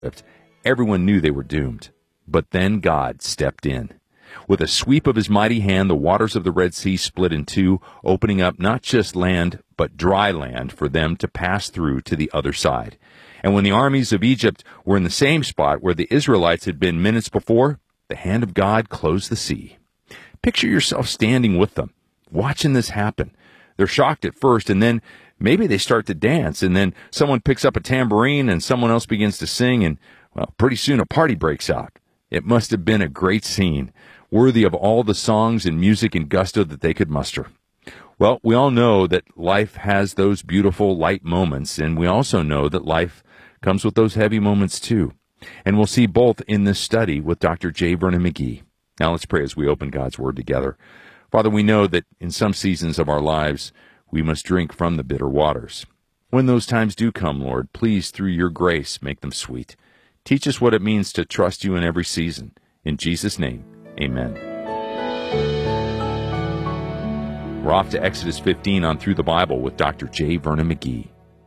everyone knew they were doomed. But then God stepped in. With a sweep of his mighty hand, the waters of the Red Sea split in two, opening up not just land, but dry land for them to pass through to the other side. And when the armies of Egypt were in the same spot where the Israelites had been minutes before, the hand of God closed the sea. Picture yourself standing with them, watching this happen. They're shocked at first, and then maybe they start to dance, and then someone picks up a tambourine and someone else begins to sing, and, well, pretty soon a party breaks out. It must have been a great scene, worthy of all the songs and music and gusto that they could muster. Well, we all know that life has those beautiful light moments, and we also know that life comes with those heavy moments too. And we'll see both in this study with Dr. J. Vernon McGee. Now let's pray as we open God's Word together. Father, we know that in some seasons of our lives, we must drink from the bitter waters. When those times do come, Lord, please, through your grace, make them sweet. Teach us what it means to trust you in every season. In Jesus' name, amen. We're off to Exodus 15 on Through the Bible with Dr. J. Vernon McGee.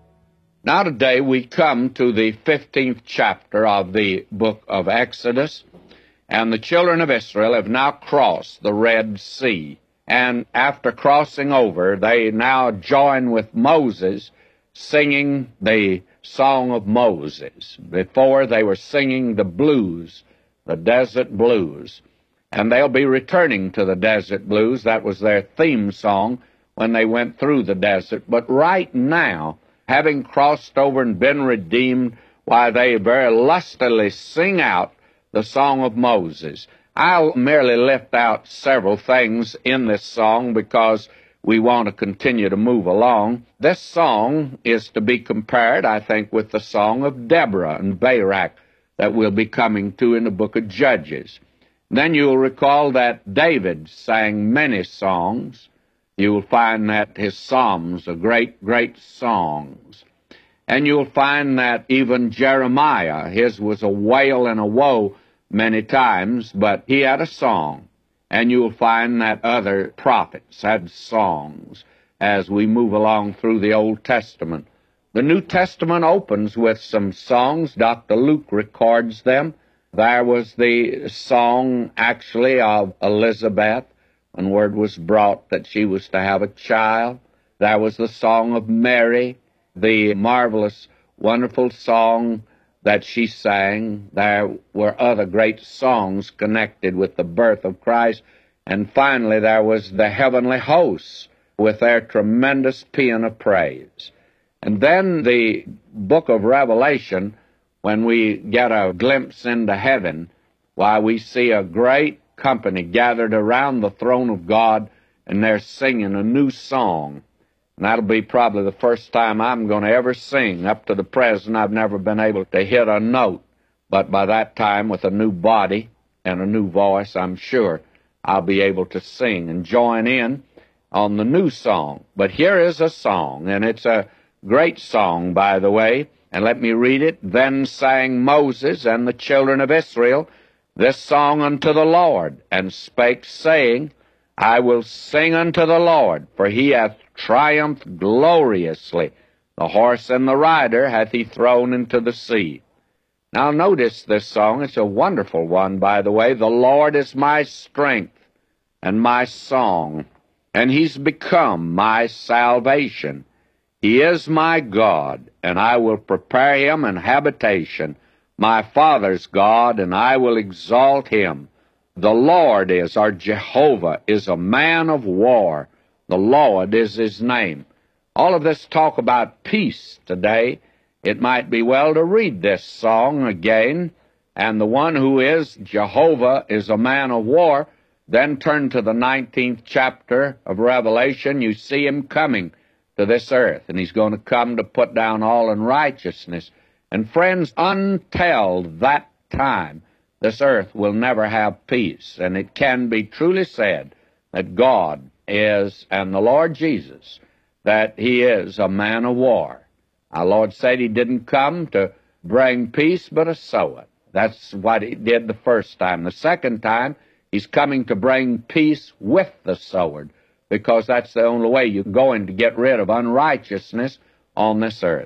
Now today we come to the 15th chapter of the book of Exodus, and the children of Israel have now crossed the Red Sea. And after crossing over, they now join with Moses singing the Song of Moses. Before they were singing the blues, the desert blues. And they'll be returning to the desert blues. That was their theme song when they went through the desert. But right now, having crossed over and been redeemed, why, they very lustily sing out the Song of Moses. I'll merely lift out several things in this song because we want to continue to move along. This song is to be compared, I think, with the song of Deborah and Barak that we'll be coming to in the book of Judges. Then you'll recall that David sang many songs. You'll find that his psalms are great, great songs. And you'll find that even Jeremiah, his was a wail and a woe many times, but he had a song. And you'll find that other prophets had songs as we move along through the Old Testament. The New Testament opens with some songs. Dr. Luke records them. There was the song, actually, of Elizabeth, when word was brought that she was to have a child. There was the song of Mary, the marvelous, wonderful song that she sang. There were other great songs connected with the birth of Christ. And finally, there was the heavenly hosts with their tremendous paean of praise. And then the book of Revelation, when we get a glimpse into heaven, why, we see a great company gathered around the throne of God, and they're singing a new song. And that'll be probably the first time I'm going to ever sing. Up to the present, I've never been able to hit a note. But by that time, with a new body and a new voice, I'm sure I'll be able to sing and join in on the new song. But here is a song, and it's a great song, by the way. And let me read it. Then sang Moses and the children of Israel this song unto the Lord, and spake, saying, I will sing unto the Lord, for he hath triumphed gloriously. The horse and the rider hath he thrown into the sea. Now notice this song. It's a wonderful one, by the way. The Lord is my strength and my song, and he's become my salvation. He is my God, and I will prepare him an habitation, my father's God, and I will exalt him. The Lord is, our Jehovah, is a man of war. The Lord is his name. All of this talk about peace today, it might be well to read this song again. And the one who is Jehovah is a man of war. Then turn to the 19th chapter of Revelation. You see him coming to this earth, and he's going to come to put down all unrighteousness. And friends, until that time, this earth will never have peace. And it can be truly said that God is, and the Lord Jesus, that he is a man of war. Our Lord said he didn't come to bring peace, but to sow it. That's what he did the first time. The second time, he's coming to bring peace with the sword, because that's the only way you're going to get rid of unrighteousness on this earth.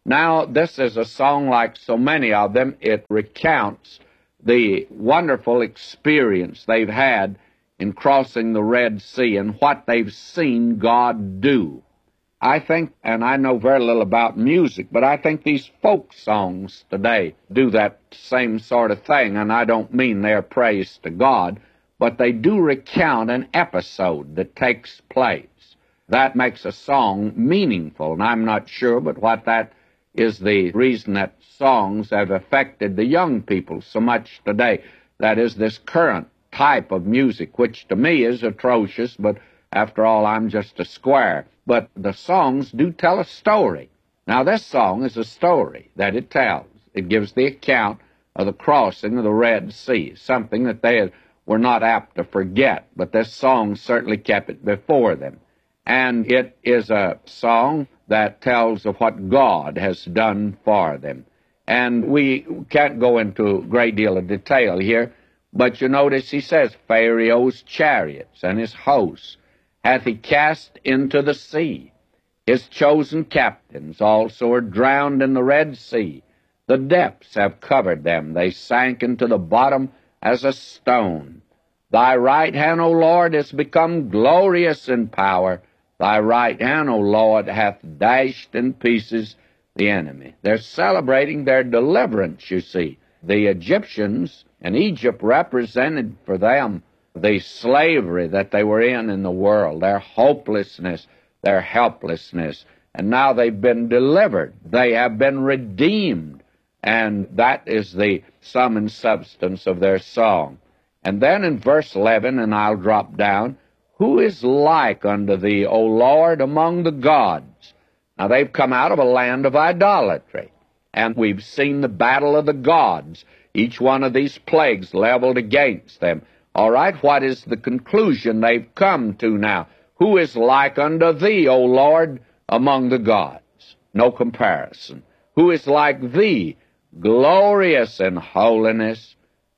Now, this is a song like so many of them. It recounts the wonderful experience they've had in crossing the Red Sea and what they've seen God do. I think, and I know very little about music, but I think these folk songs today do that same sort of thing, and I don't mean they're praise to God, but they do recount an episode that takes place. That makes a song meaningful, and I'm not sure but what that is the reason that songs have affected the young people so much today. That is, this current type of music, which to me is atrocious, but after all, I'm just a square. But the songs do tell a story. Now, this song is a story that it tells. It gives the account of the crossing of the Red Sea, something that they were not apt to forget, but this song certainly kept it before them. And it is a song that tells of what God has done for them. And we can't go into a great deal of detail here, but you notice he says, Pharaoh's chariots and his hosts hath he cast into the sea. His chosen captains also are drowned in the Red Sea. The depths have covered them. They sank into the bottom as a stone. Thy right hand, O Lord, is become glorious in power. Thy right hand, O Lord, hath dashed in pieces the enemy. They're celebrating their deliverance, you see. The Egyptians and Egypt represented for them the slavery that they were in the world, their hopelessness, their helplessness. And now they've been delivered. They have been redeemed. And that is the sum and substance of their song. And then in verse 11, and I'll drop down, who is like unto thee, O Lord, among the gods? Now, they've come out of a land of idolatry, and we've seen the battle of the gods, each one of these plagues leveled against them. All right, what is the conclusion they've come to now? Who is like unto thee, O Lord, among the gods? No comparison. Who is like thee, glorious in holiness,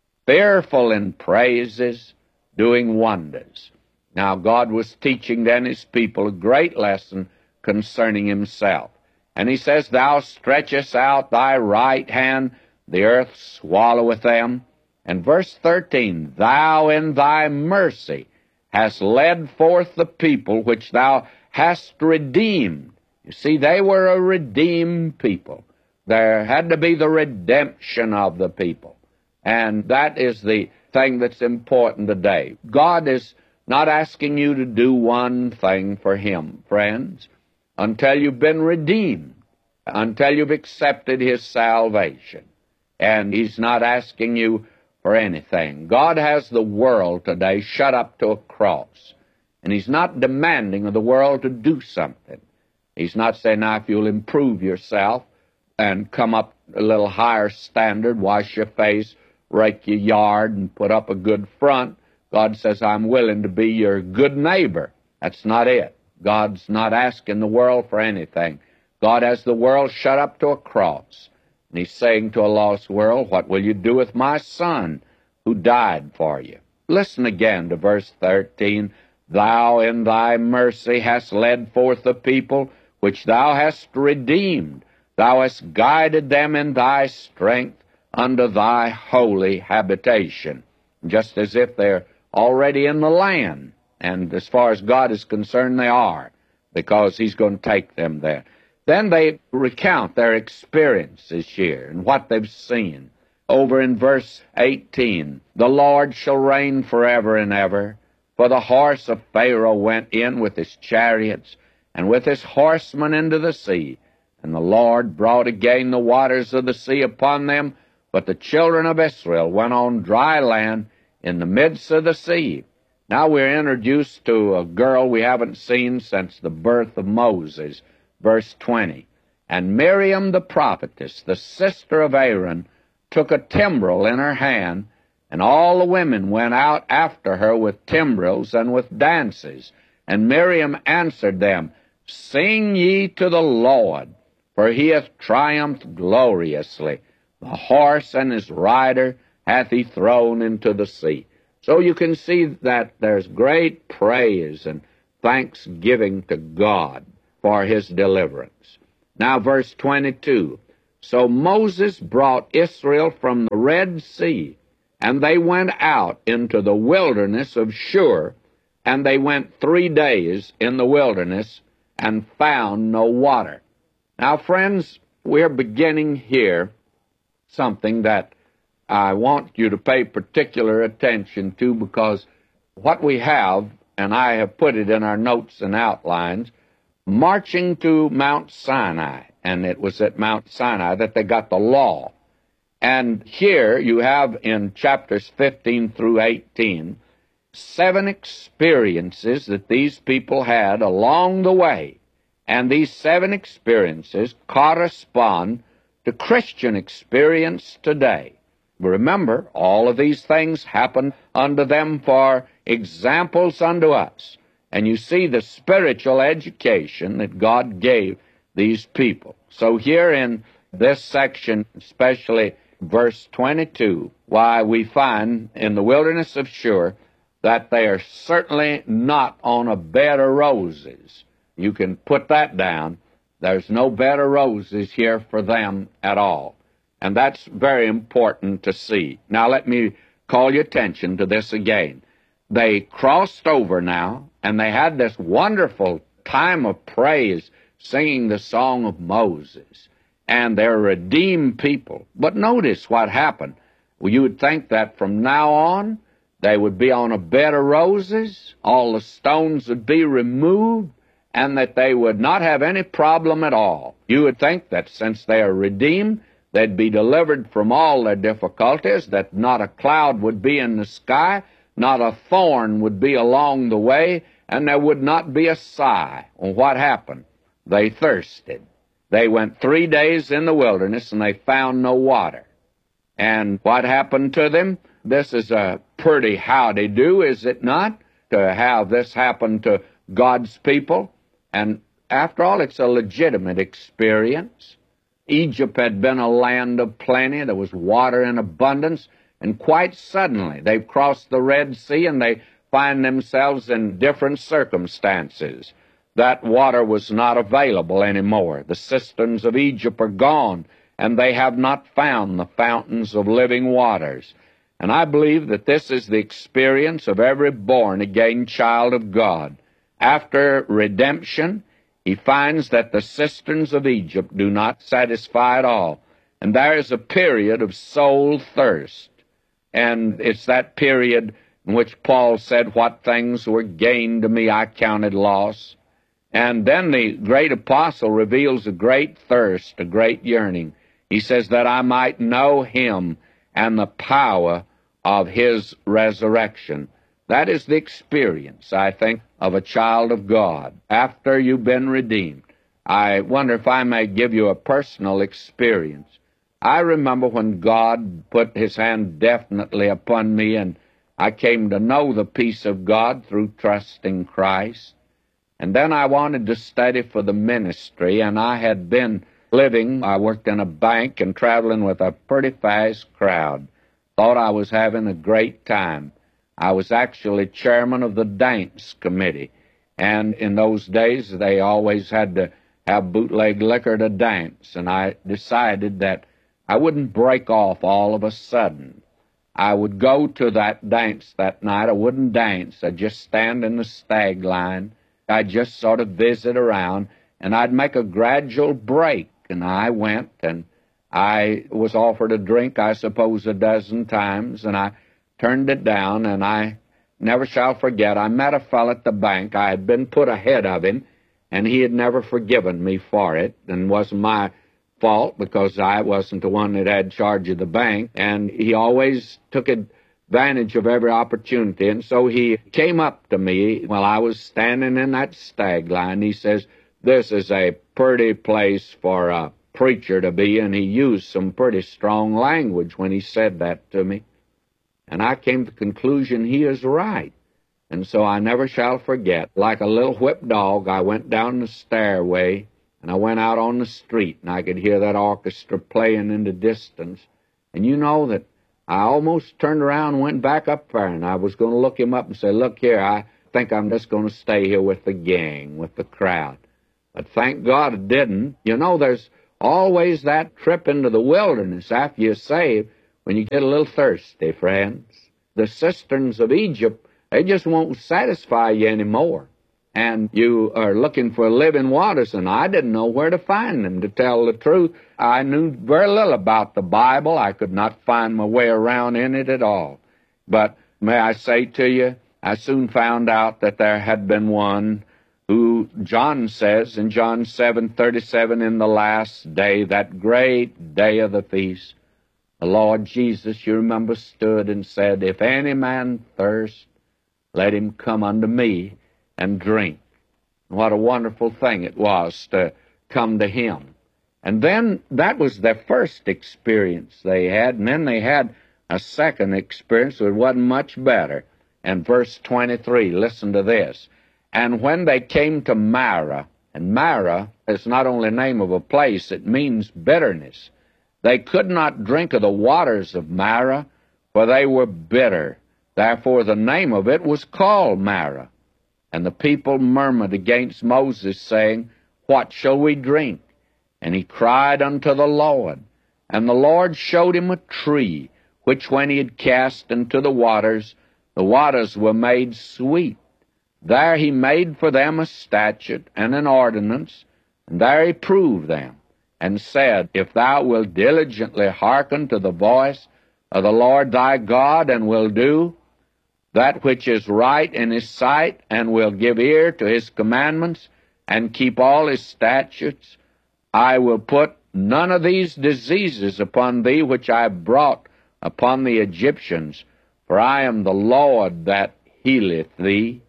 fearful in praises, doing wonders? Now, God was teaching then his people a great lesson concerning himself. And he says, Thou stretchest out thy right hand, the earth swalloweth them. And verse 13, Thou in thy mercy hast led forth the people which thou hast redeemed. You see, they were a redeemed people. There had to be the redemption of the people. And that is the thing that's important today. God is not asking you to do one thing for him, friends, until you've been redeemed, until you've accepted his salvation. And he's not asking you for anything. God has the world today shut up to a cross, and he's not demanding of the world to do something. He's not saying, now, if you'll improve yourself and come up a little higher standard, wash your face, rake your yard, and put up a good front, God says, I'm willing to be your good neighbor. That's not it. God's not asking the world for anything. God has the world shut up to a cross. And he's saying to a lost world, what will you do with my son who died for you? Listen again to verse 13. Thou in thy mercy hast led forth the people which thou hast redeemed. Thou hast guided them in thy strength unto thy holy habitation. Just as if they're already in the land. And as far as God is concerned, they are, because he's going to take them there. Then they recount their experiences here and what they've seen. Over in verse 18, the Lord shall reign forever and ever. For the horse of Pharaoh went in with his chariots and with his horsemen into the sea. And the Lord brought again the waters of the sea upon them. But the children of Israel went on dry land in the midst of the sea. Now we're introduced to a girl we haven't seen since the birth of Moses. Verse 20, And Miriam the prophetess, the sister of Aaron, took a timbrel in her hand, and all the women went out after her with timbrels and with dances. And Miriam answered them, Sing ye to the Lord, for he hath triumphed gloriously. The horse and his rider hath he thrown into the sea. So you can see that there's great praise and thanksgiving to God for his deliverance. Now, verse 22. So Moses brought Israel from the Red Sea, and they went out into the wilderness of Shur, and they went 3 days in the wilderness and found no water. Now, friends, we're beginning here something that I want you to pay particular attention to, because what we have, and I have put it in our notes and outlines, marching to Mount Sinai, and it was at Mount Sinai that they got the law. And here you have in chapters 15 through 18, 7 experiences that these people had along the way. And these 7 experiences correspond to Christian experience today. Remember, all of these things happened unto them for examples unto us. And you see the spiritual education that God gave these people. So here in this section, especially verse 22, why we find in the wilderness of Shur that they are certainly not on a bed of roses. You can put that down. There's no bed of roses here for them at all. And that's very important to see. Now let me call your attention to this again. They crossed over now, and they had this wonderful time of praise, singing the song of Moses. And they're redeemed people. But notice what happened. Well, you would think that from now on, they would be on a bed of roses, all the stones would be removed, and that they would not have any problem at all. You would think that since they are redeemed, they'd be delivered from all their difficulties, that not a cloud would be in the sky, not a thorn would be along the way, and there would not be a sigh. Well, what happened? They thirsted. They went 3 days in the wilderness, and they found no water. And what happened to them? This is a pretty howdy-do, is it not, to have this happen to God's people? And after all, it's a legitimate experience. Egypt had been a land of plenty. There was water in abundance. And quite suddenly, they've crossed the Red Sea, and they find themselves in different circumstances. That water was not available anymore. The cisterns of Egypt are gone, and they have not found the fountains of living waters. And I believe that this is the experience of every born-again child of God. After redemption, he finds that the cisterns of Egypt do not satisfy at all. And there is a period of soul thirst. And it's that period in which Paul said, what things were gained to me I counted loss. And then the great apostle reveals a great thirst, a great yearning. He says that I might know him and the power of his resurrection. That is the experience, I think, of a child of God after you've been redeemed. I wonder if I may give you a personal experience. I remember when God put his hand definitely upon me, and I came to know the peace of God through trusting Christ. And then I wanted to study for the ministry, and I had been I worked in a bank and traveling with a pretty fast crowd. Thought I was having a great time. I was actually chairman of the dance committee, and in those days they always had to have bootleg liquor to dance, and I decided that I wouldn't break off all of a sudden. I would go to that dance that night. I wouldn't dance. I'd just stand in the stag line. I'd just sort of visit around, and I'd make a gradual break, and I went, and I was offered a drink, I suppose, a dozen times, and I turned it down, and I never shall forget, I met a fellow at the bank. I had been put ahead of him, and he had never forgiven me for it, and wasn't my fault because I wasn't the one that had charge of the bank, and he always took advantage of every opportunity. And so he came up to me while I was standing in that stag line. He says, this is a pretty place for a preacher to be, and he used some pretty strong language when he said that to me. And I came to the conclusion he is right. And so I never shall forget, like a little whipped dog, I went down the stairway, and I went out on the street, and I could hear that orchestra playing in the distance. And you know that I almost turned around and went back up there, and I was going to look him up and say, look here, I think I'm just going to stay here with the gang, with the crowd. But thank God it didn't. You know, there's always that trip into the wilderness after you're saved when you get a little thirsty, friends. The cisterns of Egypt, they just won't satisfy you anymore. And you are looking for living waters, and I didn't know where to find them, to tell the truth. I knew very little about the Bible. I could not find my way around in it at all. But may I say to you, I soon found out that there had been one who, John says in John 7:37, in the last day, that great day of the feast, the Lord Jesus, you remember, stood and said, if any man thirst, let him come unto me and drink. What a wonderful thing it was to come to him. And then that was their first experience they had, and then they had a second experience that wasn't much better. And verse 23, listen to this. And when they came to Marah, and Marah is not only the name of a place, it means bitterness. They could not drink of the waters of Marah, for they were bitter. Therefore the name of it was called Marah. And the people murmured against Moses, saying, what shall we drink? And he cried unto the Lord. And the Lord showed him a tree, which when he had cast into the waters were made sweet. There he made for them a statute and an ordinance, and there he proved them, and said, if thou wilt diligently hearken to the voice of the Lord thy God, and will do that which is right in his sight, and will give ear to his commandments, and keep all his statutes, I will put none of these diseases upon thee which I brought upon the Egyptians, for I am the Lord that healeth thee.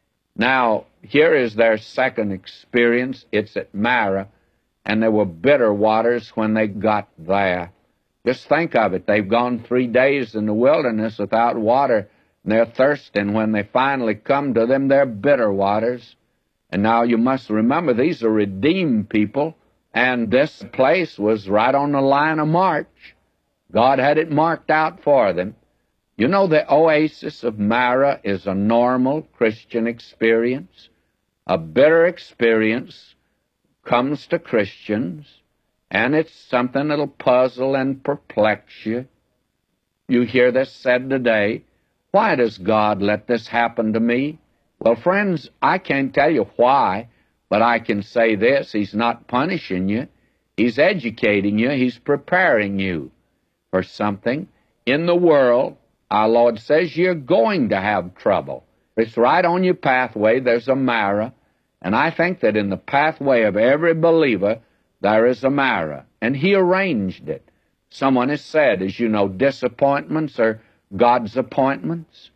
Now, here is their second experience. It's at Marah, and there were bitter waters when they got there. Just think of it. They've gone 3 days in the wilderness without water, and they're thirsting. When they finally come to them, they're bitter waters. And now you must remember, these are redeemed people, and this place was right on the line of march. God had it marked out for them. You know, the oasis of Marah is a normal Christian experience. A bitter experience comes to Christians, and it's something that'll puzzle and perplex you. You hear this said today, why does God let this happen to me? Well, friends, I can't tell you why, but I can say this, he's not punishing you. He's educating you. He's preparing you for something. In the world, our Lord says you're going to have trouble. It's right on your pathway. There's a Marah. And I think that in the pathway of every believer, there is a Marah. And he arranged it. Someone has said, as you know, disappointments are God's appointments.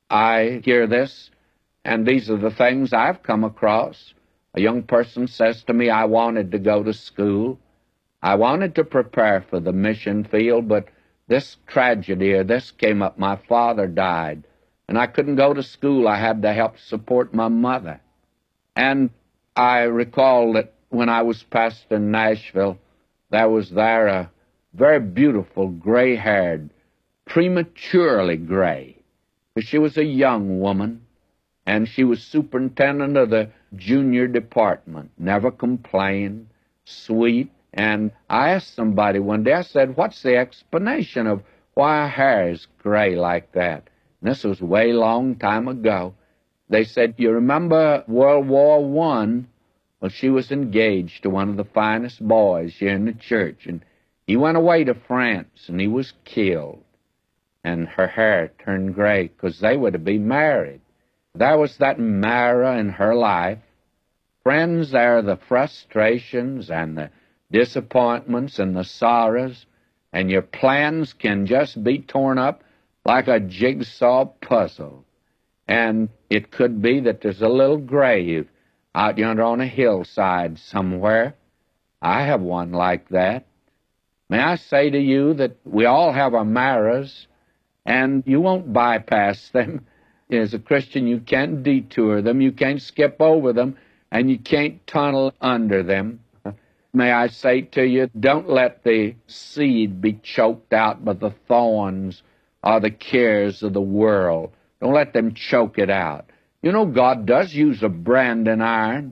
I hear this, and these are the things I've come across. A young person says to me, I wanted to go to school. I wanted to prepare for the mission field, but this tragedy or this came up. My father died, and I couldn't go to school. I had to help support my mother. And I recall that when I was pastor in Nashville, there was a very beautiful, gray-haired, prematurely gray, because she was a young woman, and she was superintendent of the junior department, never complained, sweet. And I asked somebody one day, I said, what's the explanation of why her hair is gray like that? And this was way long time ago. They said, you remember World War I? Well, she was engaged to one of the finest boys here in the church, and he went away to France, and he was killed. And her hair turned gray because they were to be married. There was that Marah in her life. Friends, there are the frustrations and the disappointments and the sorrows, and your plans can just be torn up like a jigsaw puzzle. And it could be that there's a little grave out yonder on a hillside somewhere. I have one like that. May I say to you that we all have our Marahs, and you won't bypass them. As a Christian, you can't detour them, you can't skip over them, and you can't tunnel under them. May I say to you, don't let the seed be choked out by the thorns or the cares of the world. Don't let them choke it out. You know, God does use a branding iron.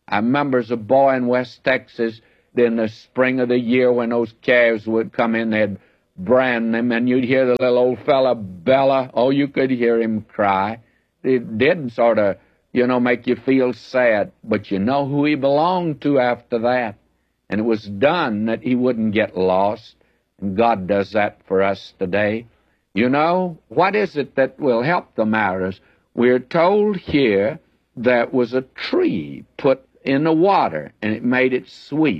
I remember as a boy in West Texas in the spring of the year when those calves would come in, they'd brand them, and you'd hear the little old fella bella. Oh, you could hear him cry. It did sort of, make you feel sad, but you know who he belonged to after that. And it was done that he wouldn't get lost, and God does that for us today. What is it that will help the matters? We're told here that was a tree put in the water, and it made it sweet.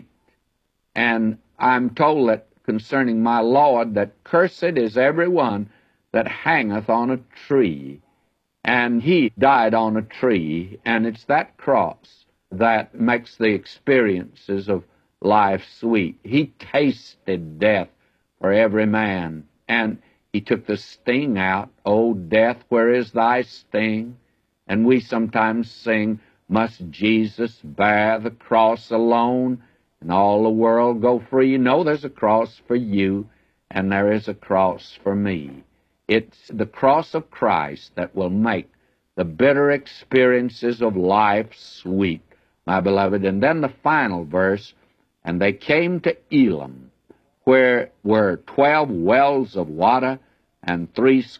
And I'm told that concerning my Lord, that cursed is every one that hangeth on a tree. And he died on a tree, and it's that cross that makes the experiences of life sweet. He tasted death for every man, and he took the sting out. O death, where is thy sting? And we sometimes sing, must Jesus bear the cross alone, and all the world go free? No, there's a cross for you, and there is a cross for me. It's the cross of Christ that will make the bitter experiences of life sweet, my beloved. And then the final verse, and they came to Elim, where were 12 wells of water, and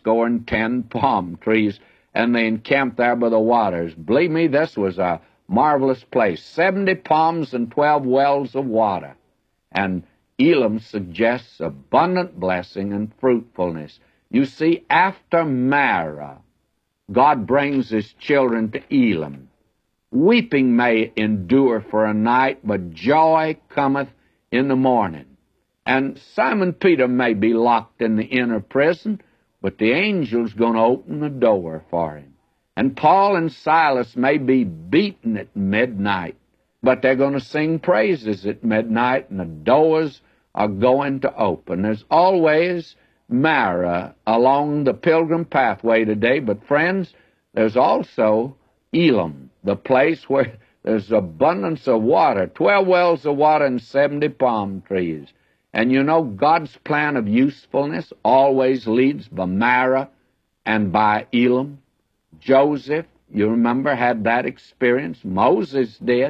70 palm trees, and they encamped there by the waters. Believe me, this was a marvelous place. 70 palms and 12 wells of water. And Elim suggests abundant blessing and fruitfulness. You see, after Marah, God brings his children to Elim. Weeping may endure for a night, but joy cometh in the morning. And Simon Peter may be locked in the inner prison, but the angel's going to open the door for him. And Paul and Silas may be beaten at midnight, but they're going to sing praises at midnight, and the doors are going to open. There's always Marah along the pilgrim pathway today, but friends, there's also Elim, the place where there's abundance of water, 12 wells of water and 70 palm trees. And God's plan of usefulness always leads by Marah and by Elim. Joseph, you remember, had that experience. Moses did.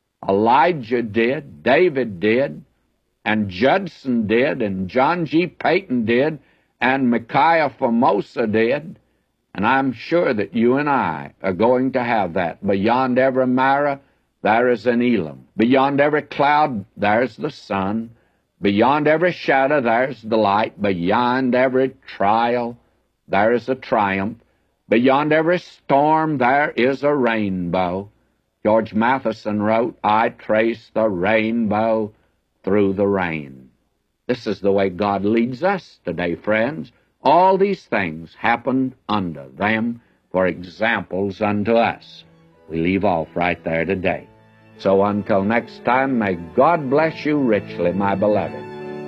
Elijah did. David did. And Judson did. And John G. Payton did. And Micaiah Formosa did. And I'm sure that you and I are going to have that. Beyond every Marah, there is an Elim. Beyond every cloud, there's the sun. Beyond every shadow, there's the light. Beyond every trial, there is a triumph. Beyond every storm, there is a rainbow. George Matheson wrote, I trace the rainbow through the rain. This is the way God leads us today, friends. All these things happened unto them for examples unto us. We leave off right there today. So until next time, may God bless you richly, my beloved.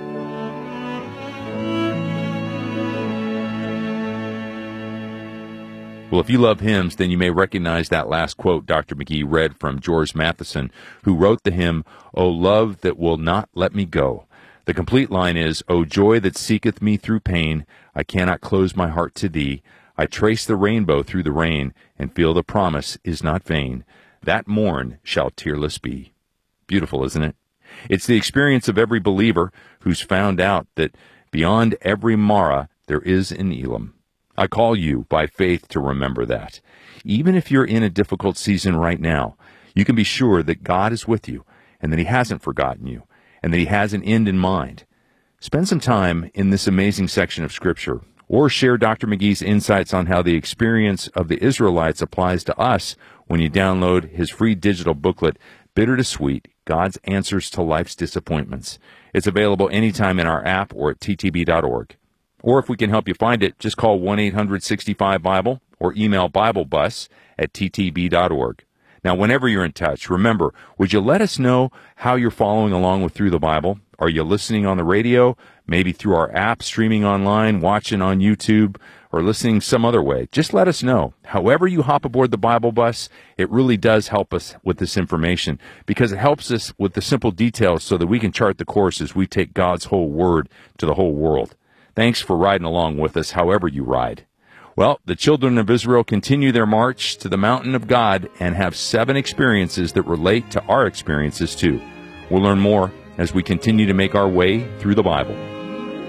Well, if you love hymns, then you may recognize that last quote Dr. McGee read from George Matheson, who wrote the hymn, O love that will not let me go. The complete line is, O joy that seeketh me through pain, I cannot close my heart to thee. I trace the rainbow through the rain, and feel the promise is not vain. That morn shall tearless be. Beautiful, isn't it? It's the experience of every believer who's found out that beyond every Marah there is an Elim. I call you by faith to remember that. Even if you're in a difficult season right now, you can be sure that God is with you and that he hasn't forgotten you and that he has an end in mind. Spend some time in this amazing section of Scripture, or share Dr. McGee's insights on how the experience of the Israelites applies to us when you download his free digital booklet, Bitter to Sweet, God's Answers to Life's Disappointments. It's available anytime in our app or at ttb.org. Or if we can help you find it, just call 1-800-65-BIBLE or email BibleBus@ttb.org. Now, whenever you're in touch, remember, would you let us know how you're following along with Through the Bible? Are you listening on the radio, maybe through our app, streaming online, watching on YouTube, or listening some other way? Just let us know. However you hop aboard the Bible bus, it really does help us with this information because it helps us with the simple details so that we can chart the course as we take God's whole word to the whole world. Thanks for riding along with us however you ride. Well, the children of Israel continue their march to the mountain of God and have 7 experiences that relate to our experiences too. We'll learn more as we continue to make our way through the Bible.